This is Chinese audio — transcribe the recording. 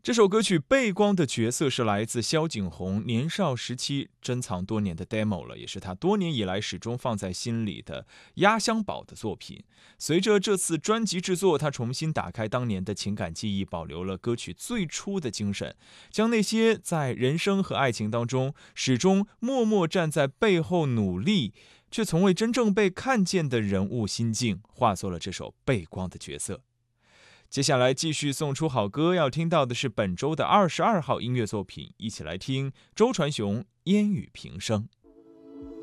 这首歌曲《背光的角色》是来自萧景宏年少时期珍藏多年的 demo 了，也是他多年以来始终放在心里的压箱宝的作品。随着这次专辑制作，他重新打开当年的情感记忆，保留了歌曲最初的精神，将那些在人生和爱情当中始终默默站在背后努力却从未真正被看见的人物心境，化作了这首背光的角色。接下来继续送出好歌，要听到的是本周的22号音乐作品，一起来听周传雄《烟雨平生》。